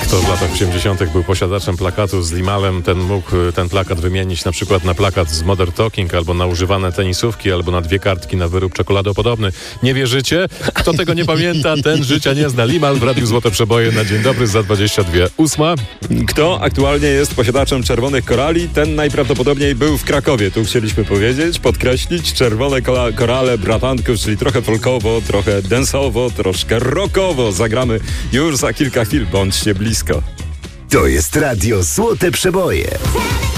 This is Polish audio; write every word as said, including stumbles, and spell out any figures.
Kto w latach osiemdziesiątych był posiadaczem plakatu z Limalem, ten mógł ten plakat wymienić na przykład na plakat z Modern Talking, albo na używane tenisówki, albo na dwie kartki na wyrób czekoladopodobny. Nie wierzycie? Kto tego nie pamięta, ten życia nie zna. Limal w Radiu Złote Przeboje na dzień dobry za dwadzieścia dwie ósma. Kto aktualnie jest posiadaczem czerwonych korali, ten najprawdopodobniej był w Krakowie. Tu chcieliśmy powiedzieć, podkreślić, czerwone kola- korale bratanków, czyli trochę folkowo, trochę dance'owo, troszkę rockowo. Zagramy już za kilka chwil. Bądźcie blisko. To jest Radio Złote Przeboje.